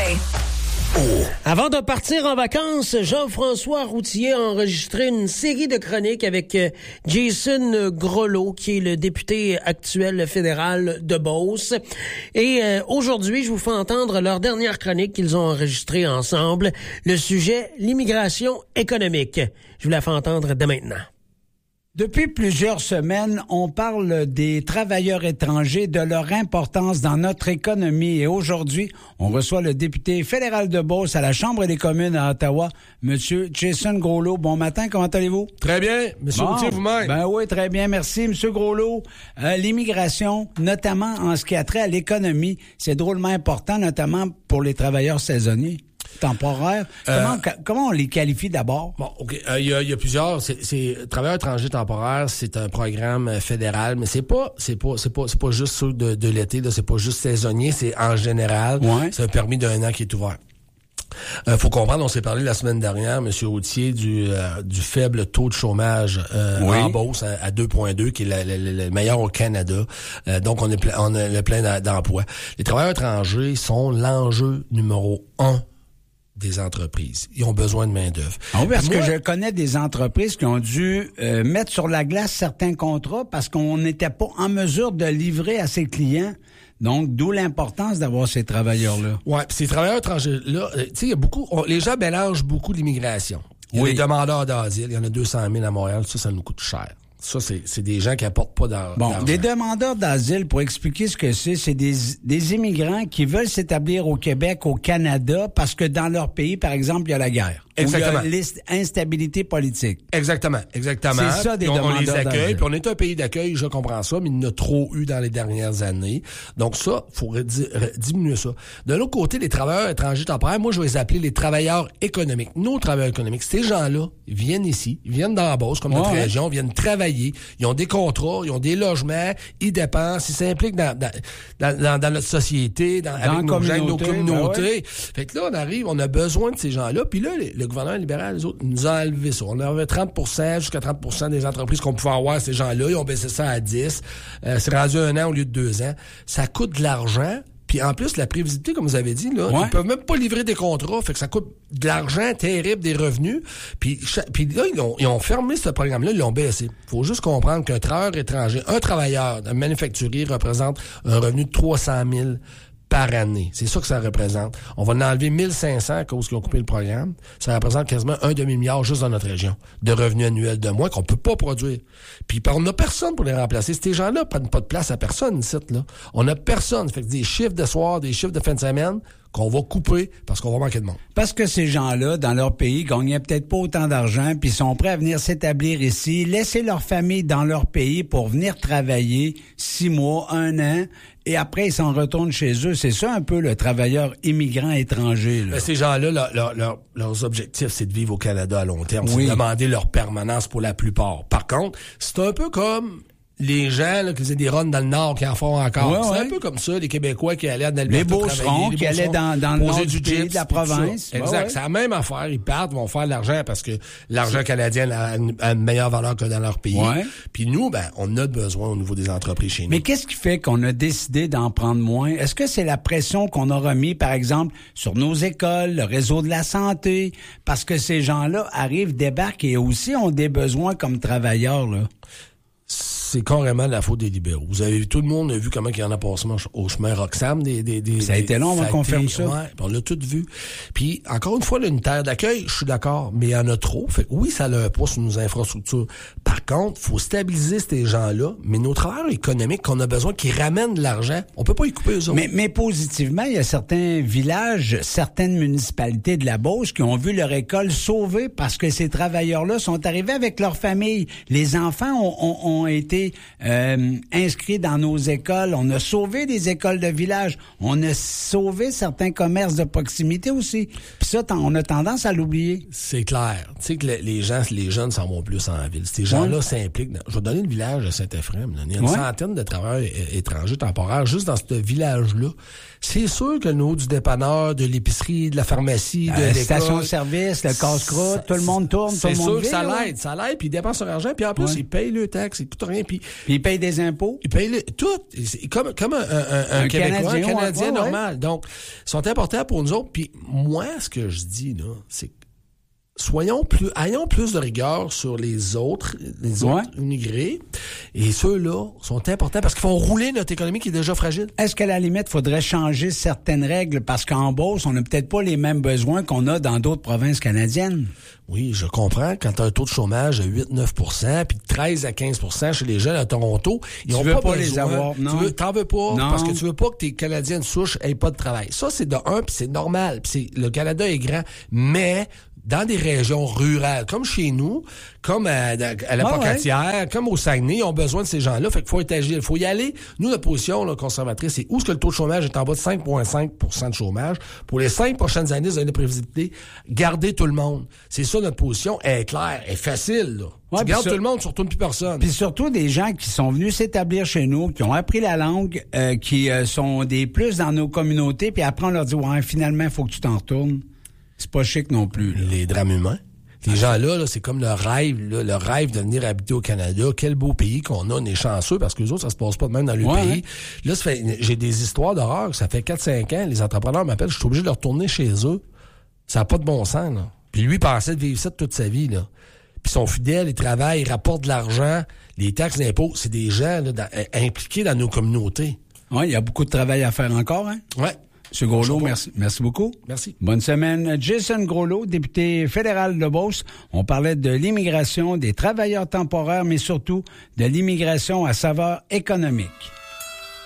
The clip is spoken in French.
Avant de partir en vacances, Jean-François Routier a enregistré une série de chroniques avec Jason Groslo, qui est le député actuel fédéral de Beauce. Et aujourd'hui, je vous fais entendre leur dernière chronique qu'ils ont enregistrée ensemble, le sujet l'immigration économique. Je vous la fais entendre dès maintenant. Depuis plusieurs semaines, on parle des travailleurs étrangers, de leur importance dans notre économie. Et aujourd'hui, on reçoit le député fédéral de Beauce à la Chambre des communes à Ottawa, Monsieur Jason Groslo. Bon matin, comment allez-vous? Très bien. Monsieur Routier, vous-même? Ben oui, très bien, merci. Monsieur Groslo, l'immigration, notamment en ce qui a trait à l'économie, c'est drôlement important, notamment pour les travailleurs saisonniers. Temporaire. Comment on les qualifie d'abord? Bon, OK. Il y a plusieurs. C'est travailleurs étrangers temporaires, c'est un programme fédéral, mais c'est pas juste ceux de l'été, là, c'est pas juste saisonnier, c'est en général. Ouais. C'est un permis d'1 an qui est ouvert. Faut comprendre, on s'est parlé la semaine dernière, M. Routier, du faible taux de chômage en Beauce à 2,2, qui est le meilleur au Canada. Donc, on a le plein d'emplois. Les travailleurs étrangers sont l'enjeu numéro 1 des entreprises. Ils ont besoin de main-d'œuvre. Parce que je connais des entreprises qui ont dû mettre sur la glace certains contrats parce qu'on n'était pas en mesure de livrer à ses clients. Donc, d'où l'importance d'avoir ces travailleurs-là. Ouais, puis ces travailleurs étrangers-là, tu sais, il y a beaucoup, les gens mélangent beaucoup l'immigration. Il y a les demandeurs d'asile, il y en a 200 000 à Montréal, ça nous coûte cher. Ça, c'est des gens qui apportent pas d'argent. Bon, des demandeurs d'asile, pour expliquer ce que c'est des immigrants qui veulent s'établir au Québec, au Canada, parce que dans leur pays, par exemple, il y a la guerre. Exactement. Ou il y a l'instabilité politique. Exactement. C'est ça, des demandeurs d'asile. On les accueille, puis on est un pays d'accueil, je comprends ça, mais il y en a trop eu dans les dernières années. Donc ça, il faudrait diminuer ça. De l'autre côté, les travailleurs étrangers temporaires, moi, je vais les appeler les travailleurs économiques. Nos travailleurs économiques, ces gens-là, ils viennent ici, ils viennent dans la Beauce, comme notre région, viennent travailler, ils ont des contrats, ils ont des logements, ils dépensent, ils s'impliquent dans notre société, avec nos gens, nos communautés. Fait que là, on arrive, on a besoin de ces gens-là, puis là, le gouvernement libéral, les autres, nous a enlevé ça. On avait 30%, jusqu'à 30% des entreprises qu'on pouvait avoir, ces gens-là. Ils ont baissé ça à 10. C'est rendu 1 an au lieu de 2 ans. Ça coûte de l'argent. Puis en plus, la prévisibilité, comme vous avez dit, là, ils peuvent même pas livrer des contrats. Fait que ça coûte de l'argent terrible, des revenus. Puis là, ils ont fermé ce programme-là, ils l'ont baissé. Faut juste comprendre qu'un travailleur étranger, un travailleur d'un manufacturier représente un revenu de 300 000 par année. C'est ça que ça représente. On va en enlever 1500 à cause qu'ils ont coupé le programme. Ça représente quasiment un demi-milliard juste dans notre région de revenus annuels de moins qu'on peut pas produire. Puis on n'a personne pour les remplacer. Ces gens-là prennent pas de place à personne ici, là. On n'a personne. Fait que des chiffres de soir, des chiffres de fin de semaine qu'on va couper parce qu'on va manquer de monde. Parce que ces gens-là, dans leur pays, gagnaient peut-être pas autant d'argent, puis sont prêts à venir s'établir ici, laisser leur famille dans leur pays pour venir travailler 6 mois, 1 an, et après, ils s'en retournent chez eux. C'est ça un peu le travailleur immigrant étranger, là. Ces gens-là, leurs objectifs, c'est de vivre au Canada à long terme. C'est de demander leur permanence pour la plupart. Par contre, c'est un peu comme les gens là, qui faisaient des runs dans le Nord, qui en font encore. C'est un peu comme ça, les Québécois qui allaient dans les Beaucerons qui allaient dans le nord du pays, de la province. Exact. C'est la même affaire. Ils partent, vont faire de l'argent parce que l'argent canadien a une meilleure valeur que dans leur pays. Puis nous, on a besoin au niveau des entreprises chez nous. Mais qu'est-ce qui fait qu'on a décidé d'en prendre moins? Est-ce que c'est la pression qu'on a remis, par exemple, sur nos écoles, le réseau de la santé? Parce que ces gens-là arrivent, débarquent et aussi ont des besoins comme travailleurs, là. C'est carrément la faute des libéraux. Vous avez vu, tout le monde a vu comment il y en a passé au chemin Roxham. Ça a été long, on confirme ça. Ouais, on l'a tout vu. Puis, encore une fois, là, une terre d'accueil, je suis d'accord, mais il y en a trop. Fait que oui, ça a un poids sur nos infrastructures. Par contre, faut stabiliser ces gens-là, mais nos travailleurs économiques qu'on a besoin, qui ramènent de l'argent, on peut pas y couper eux autres. Mais positivement, il y a certains villages, certaines municipalités de la Beauce qui ont vu leur école sauvée parce que ces travailleurs-là sont arrivés avec leur famille. Les enfants ont été inscrits dans nos écoles. On a sauvé des écoles de village. On a sauvé certains commerces de proximité aussi. Puis ça, on a tendance à l'oublier. C'est clair. Tu sais que les jeunes s'en vont plus en ville. Ces gens-là s'impliquent. Je vais donner le village de Saint-Ephraim. Il y a une centaine de travailleurs étrangers temporaires juste dans ce village-là. C'est sûr que nous, du dépanneur, de l'épicerie, de la pharmacie, de l'école... station-service, le casse-croûte, tout le monde tourne, tout le monde vit. C'est sûr que ça l'aide, puis ils dépensent leur argent, puis en plus, ils payent le taxe, ils coûtent rien. Puis ils payent des impôts? Ils payent tout. C'est comme un Québécois, un Canadien normal. Ouais. Donc, ils sont importants pour nous autres. Puis moi, ce que je dis, là, c'est ayons plus de rigueur sur les autres immigrés. Et ceux-là sont importants parce qu'ils font rouler notre économie qui est déjà fragile. Est-ce qu'à la limite, il faudrait changer certaines règles parce qu'en Beauce, on n'a peut-être pas les mêmes besoins qu'on a dans d'autres provinces canadiennes? Oui, je comprends. Quand tu as un taux de chômage de 8-9 puis de 13 à 15 chez les jeunes à Toronto, ils n'ont pas besoin. Les avoir, non. T'en veux pas non. Parce que tu veux pas que tes Canadiens de souche aient pas de travail. Ça, c'est de un, puis c'est normal. Puis le Canada est grand, mais dans des régions rurales, comme chez nous, comme à la Pocatière, comme au Saguenay, ils ont besoin de ces gens-là. Fait qu'il faut être agile. Il faut y aller. Nous, notre position là, conservatrice, c'est où est-ce que le taux de chômage est en bas de 5,5 de chômage. Pour les 5 prochaines années, vous avez une prévisibilité. Gardez tout le monde. C'est ça notre position. Elle est claire. Elle est facile. Là. Ouais, tu gardes tout le monde, surtout plus personne. Puis surtout des gens qui sont venus s'établir chez nous, qui ont appris la langue, qui sont des plus dans nos communautés, puis après on leur dit « Ouais, finalement, il faut que tu t'en retournes ». C'est pas chic non plus. Là. Les drames humains. Les gens-là, c'est comme le rêve de venir habiter au Canada. Quel beau pays qu'on a, on est chanceux, parce que les autres, ça se passe pas de même dans le pays. Là, j'ai des histoires d'horreur, ça fait 4-5 ans, les entrepreneurs m'appellent, je suis obligé de retourner chez eux. Ça n'a pas de bon sens, là. Puis lui, il pensait de vivre ça toute sa vie, là. Puis ils sont fidèles, ils travaillent, ils rapportent de l'argent, les taxes d'impôts, c'est des gens là, impliqués dans nos communautés. Oui, il y a beaucoup de travail à faire encore, hein? Oui. M. Groslot, merci beaucoup. Merci. Bonne semaine. Jason Groslot, député fédéral de Beauce. On parlait de l'immigration, des travailleurs temporaires, mais surtout de l'immigration à saveur économique.